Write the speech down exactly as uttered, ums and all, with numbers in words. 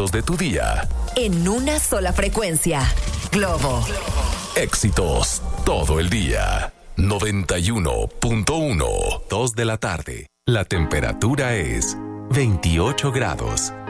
éxitos de tu día. En una sola frecuencia. Globo. Éxitos todo el día. noventa y uno punto uno. dos de la tarde. La temperatura es veintiocho grados.